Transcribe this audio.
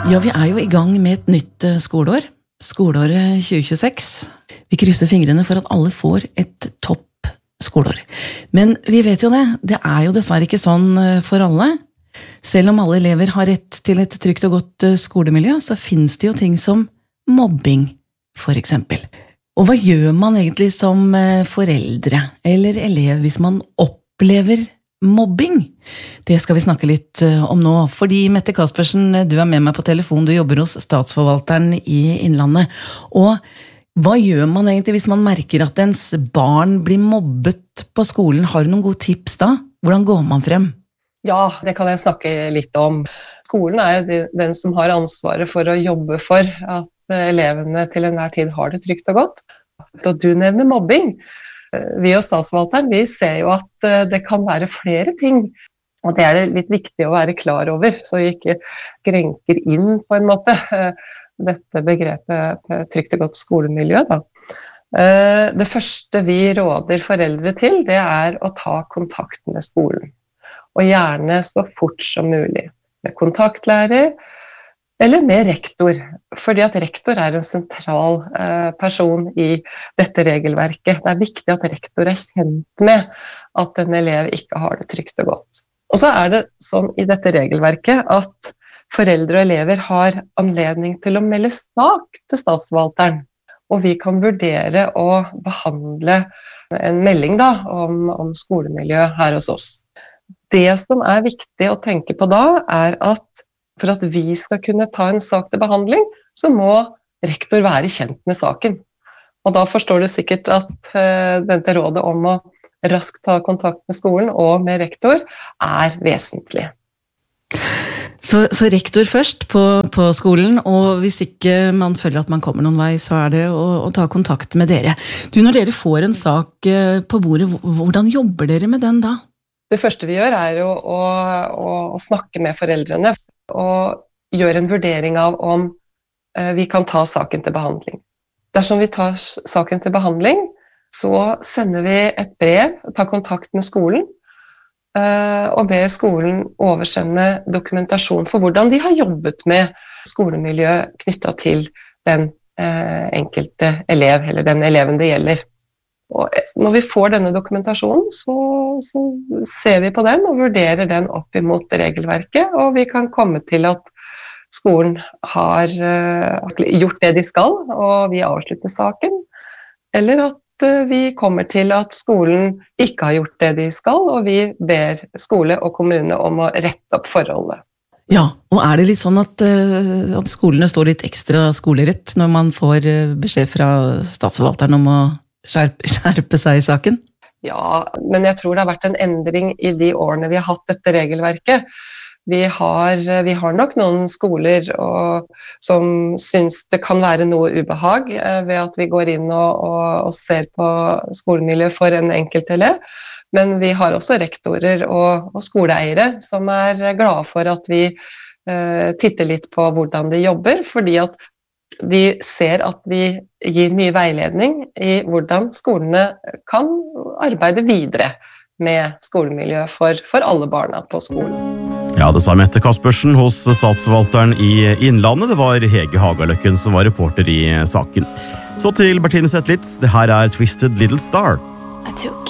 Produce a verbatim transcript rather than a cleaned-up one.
Ja, vi er jo i gang med et nytt skoleår, skoleåret tjue tjueseks. Vi krysser fingrene for at alle får et topp skoleår. Men vi vet jo det, det er jo dessverre ikke sånn for alle. Selv om alle elever har rett til et trygt og godt skolemiljø, så finnes det jo ting som mobbing, for eksempel. Og hva gjør man egentlig som foreldre eller elev hvis man opplever mobbing? Det skal vi snakke litt om nå, fordi Mette Kaspersen, du er med meg på telefon, du jobber hos Statsforvalteren i Innlandet. Og hva gjør man egentlig hvis man merker at ens barn blir mobbet på skolen? Har du noen gode tips da? Hvordan går man frem? Ja, det kan jeg snakke litt om. Skolen er jo den som har ansvaret for å jobbe for at elevene til enhver tid har det trygt og godt. Og du nevner mobbing. Vi og Statsforvalteren, vi ser jo at det kan være flere ting, og det er det litt viktig å være klar over, så vi ikke grenker inn på en måte dette begrepet trygt og godt skolemiljø. Da. Det første vi råder foreldre til, det er å ta kontakt med skolen, og gjerne så fort som mulig, med kontaktlærer, eller med rektor, fordi at rektor er en sentral eh, person i dette regelverket. Det er viktig at rektor er kjent med at en elev ikke har det trygt og godt. Og så er det sånn i dette regelverket at foreldre og elever har anledning til å melde sak til Statsforvalteren, og vi kan vurdere å behandle en melding da, om, om skolemiljø her hos oss. Det som er viktig å tenke på da, er at for at vi skal kunne ta en sak til behandling, så må rektor være kjent med saken. Og da forstår du sikkert at uh, dette rådet om å raskt ta kontakt med skolen og med rektor er vesentlig. Så, så rektor først på, på skolen, og hvis ikke man føler at man kommer noen vei, så er det å, å ta kontakt med dere. Du, når dere får en sak uh, på bordet, hvordan jobber dere med den da? Det første vi gjør er jo å, å, å snakke med foreldrene og gjøre en vurdering av om eh, vi kan ta saken til behandling. Dersom vi tar saken til behandling, så sender vi et brev, tar kontakt med skolen, eh, og ber skolen oversende dokumentasjon for hvordan de har jobbet med skolemiljø knyttet til den eh, enkelte elev, eller den eleven det gjelder. Og når vi får denne dokumentasjonen, så, så ser vi på den og vurderer den opp imot regelverket, og vi kan komme til at skolen har uh, gjort det de skal, og vi avslutter saken, eller at uh, vi kommer til at skolen ikke har gjort det de skal, og vi ber skole og kommune om å rette opp forholdet. Ja, og er det litt sånn at, uh, at skolene står litt ekstra skolerett når man får uh, beskjed fra Statsforvalteren om å Skjerpe, skjerpe seg i saken? Ja, men jeg tror det har vært en endring i de årene vi har hatt dette regelverket. Vi har, vi har nok noen skoler og, som synes det kan være noe ubehag eh, ved at vi går inn og, og, og ser på skolemiljø for en enkelt elev. Men vi har også rektorer og, og skoleeiere som er glade for at vi eh, titter litt på hvordan de jobber, fordi at vi ser at vi gir mye veiledning i hvordan skolene kan arbeide videre med skolemiljø for, for alle barna på skolen. Ja, det sa Mette Kaspersen hos Statsforvalteren i Innlandet. Det var Hege Hagaløkken som var reporter i saken. Så til Bertine Zetlitz. Det her er Twisted Little Star. I took